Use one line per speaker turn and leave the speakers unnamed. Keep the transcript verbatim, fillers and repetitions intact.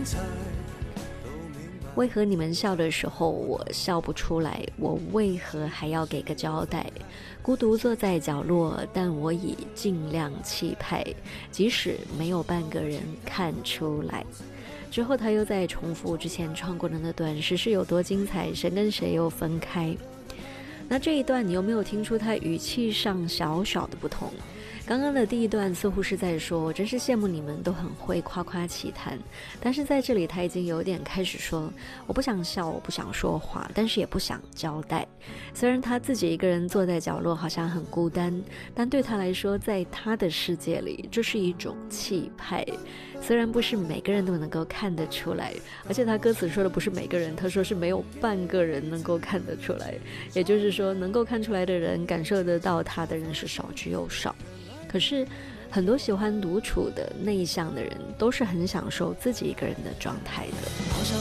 为何你们笑的时候我笑不出来？我为何还要给个交代？孤独坐在角落，但我已尽量气派，即使没有半个人看出来。之后他又在重复之前唱过的那段时事有多精彩，谁跟谁又分开。那这一段你有没有听出他语气上小小的不同？刚刚的第一段似乎是在说真是羡慕你们都很会夸夸其谈，但是在这里他已经有点开始说我不想笑，我不想说话，但是也不想交代。虽然他自己一个人坐在角落好像很孤单，但对他来说在他的世界里这是一种气派，虽然不是每个人都能够看得出来，而且他歌词说的不是每个人，他说是没有半个人能够看得出来，也就是说能够看出来的人，感受得到他的人是少之又少。可是很多喜欢独处的内向的人都是很享受自己一个人的状态的。